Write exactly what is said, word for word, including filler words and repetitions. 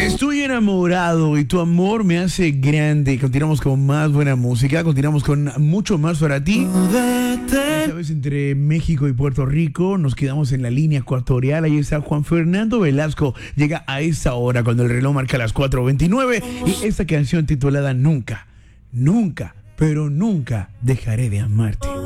Estoy enamorado y tu amor me hace grande. Continuamos con más buena música, continuamos con mucho más para ti. Esta vez entre México y Puerto Rico nos quedamos en la línea ecuatorial. Ahí está Juan Fernando Velasco. Llega a esta hora cuando el reloj marca las cuatro veintinueve y esta canción titulada Nunca, nunca, pero nunca dejaré de amarte.